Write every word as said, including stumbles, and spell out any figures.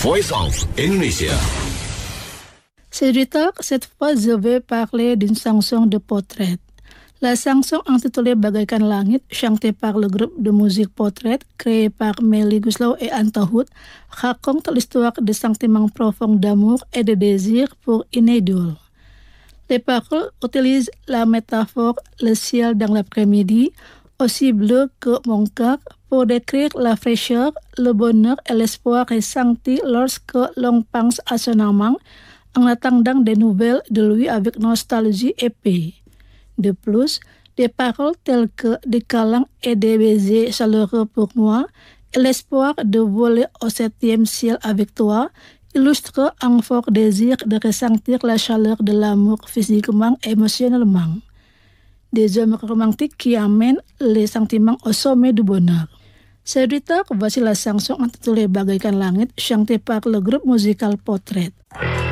Voice of Indonesia. C'est cette fois je vais parler d'une chanson de portrait. La chanson intitulée Bagaikan Langit, chantée par le groupe de musique Portrait, créé par Melly Goeslaw et Anta Hood, raconte l'histoire de sentiments profonds d'amour et de désir pour une idole. Les paroles utilisent la métaphore le ciel dans l'après-midi, aussi bleu que mon cœur, pour décrire la fraîcheur, le bonheur et l'espoir ressenti lorsque l'on pense à son amant, en attendant des nouvelles de lui avec nostalgie et paix. De plus, des paroles telles que des câlins et des baisers chaleureux pour moi et l'espoir de voler au septième ciel avec toi illustrent un fort désir de ressentir la chaleur de l'amour physiquement et émotionnellement. Des hommes romantiques qui amènent les sentiments au sommet du bonheur. Séducteur, voici la chanson intitulée Bagaikan Langit, chantée par le groupe musical Portrait.